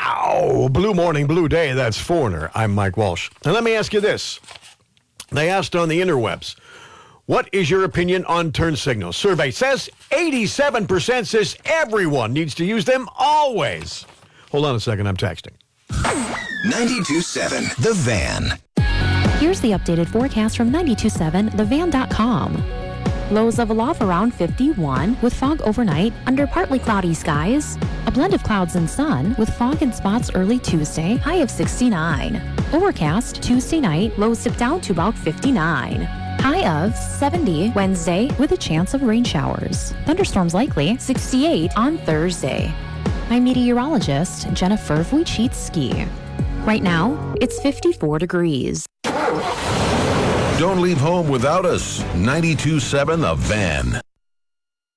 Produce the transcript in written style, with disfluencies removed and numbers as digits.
Wow! Blue morning, blue day. That's Foreigner. I'm Mike Walsh. And let me ask you this. They asked on the interwebs, what is your opinion on turn signals? Survey says 87% says everyone needs to use them always. Hold on a second. I'm texting. 92.7 The Van. Here's the updated forecast from 92.7thevan.com. Lows of aloft around 51 with fog overnight under partly cloudy skies. A blend of clouds and sun with fog in spots early Tuesday, high of 69. Overcast Tuesday night, lows dip down to about 59. High of 70 Wednesday with a chance of rain showers. Thunderstorms likely, 68 on Thursday. I'm meteorologist Jennifer Wojcicki. Right now, it's 54 degrees. Don't leave home without us. 92.7 The Van.